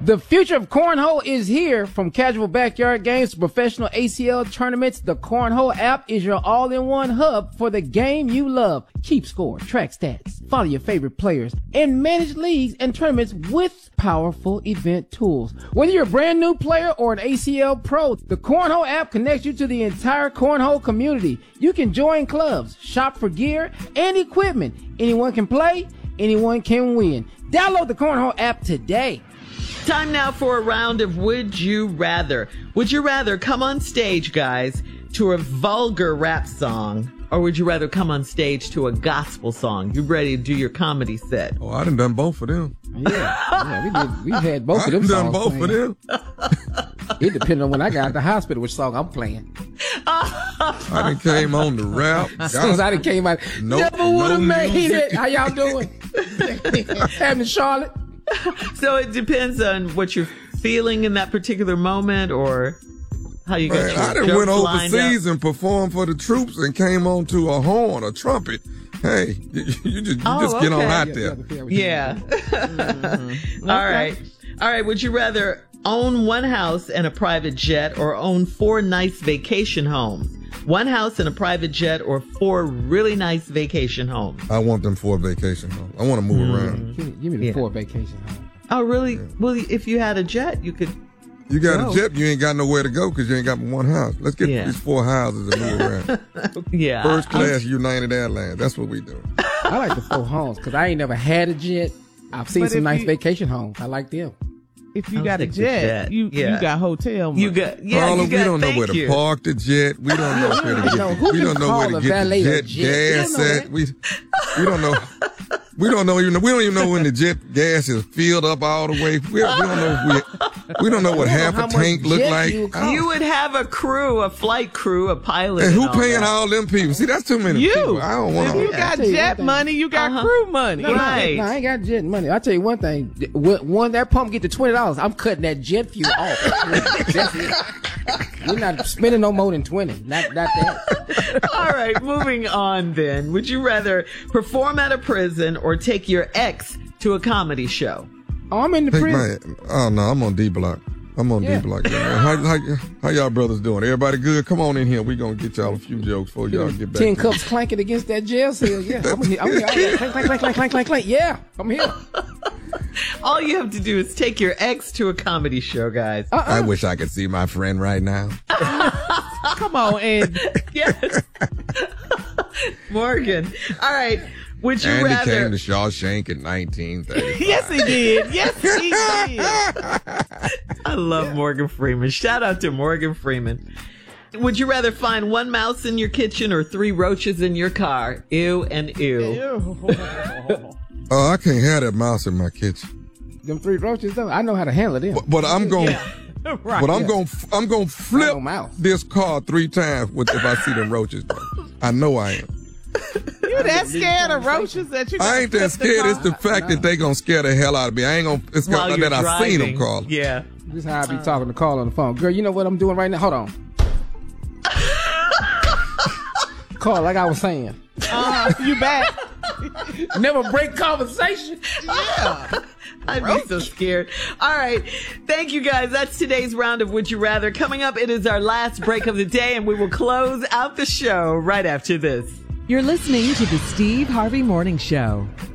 The future of cornhole is here. From casual backyard games to professional ACL tournaments, the Cornhole app is your all-in-one hub for the game you love. Keep score, track stats, follow your favorite players, and manage leagues and tournaments with powerful event tools. Whether you're a brand new player or an ACL pro, the Cornhole app connects you to the entire cornhole community. You can join clubs, shop for gear and equipment. Anyone can play, anyone can win. Download the Cornhole app today. Time now for a round of Would You Rather. Would you rather come on stage, guys, to a vulgar rap song, or would you rather come on stage to a gospel song? You ready to do your comedy set? Oh, I done both of them. Yeah, we've had both of them songs. I done both of them. It depends on when I got out the hospital, which song I'm playing. I done came on the rap. As soon as I done came out, never would have made it. How y'all doing? Having Charlotte. So it depends on what you're feeling in that particular moment, or how you got your I done went overseas and performed for the troops and came on to a horn, a trumpet. Hey, you just get on out there. Yeah. Mm-hmm. All right. Would you rather own one house and a private jet, or own 4 nice vacation homes? One house and a private jet, or 4 really nice vacation homes? I want them 4 vacation homes. I want to move around. Give me the 4 vacation homes. Oh, really? Yeah. Well, if you had a jet, you could. You got a jet, you ain't got nowhere to go because you ain't got one house. Let's get these 4 houses and move around. Yeah. First class United Airlines. That's what we doing. I like the 4 homes because I ain't never had a jet. I've seen some nice vacation homes. I like them. If you got a jet, you got hotel money. We don't know where to park the jet. We don't know where to get. We don't know where to get the jet gas at. We don't know. We don't even know when the jet gas is filled up all the way. We don't know what half a tank look like. You would have a crew, a flight crew, a pilot. And who paying all them people? See, that's too many people. I don't want to. If you got jet money, you got crew money. Right. No, I ain't got jet money. I'll tell you one thing. When that pump get to $20, I'm cutting that jet fuel off. We're not spending no more than 20. Not that. All right, moving on then. Would you rather perform at a prison or take your ex to a comedy show? Oh, I'm in the prison. No, I'm on D Block. I'm on D Block. How y'all brothers doing? Everybody good? Come on in here. We gonna get y'all a few jokes before y'all get back. 10 cups clanking against that jail cell. Yeah, I'm here. Clank. Yeah, I'm here. All you have to do is take your ex to a comedy show, guys. I wish I could see my friend right now. Come on, Andy. Yes. Morgan. All right. Would you Andy rather... came to Shawshank in 1935. Yes, he did. Yes, he did. I love Morgan Freeman. Shout out to Morgan Freeman. Would you rather find 1 mouse in your kitchen or 3 roaches in your car? Ew and ew. Oh, I can't have that mouse in my kitchen. Them 3 roaches, though, I know how to handle them. But I'm going. Yeah. Right. But I'm going to flip this car 3 times if I see them roaches. I know I am. You that scared of roaches that you? I ain't that scared. It's the fact that they gonna scare the hell out of me. I ain't gonna. It's gonna that I seen them, Carl. Yeah. This is how I be talking to Carl on the phone. Girl, you know what I'm doing right now? Hold on. Carl, like I was saying. You back? Never break conversation. Yeah. I'd be so scared. All right. Thank you, guys. That's today's round of Would You Rather. Coming up, it is our last break of the day, and we will close out the show right after this. You're listening to the Steve Harvey Morning Show.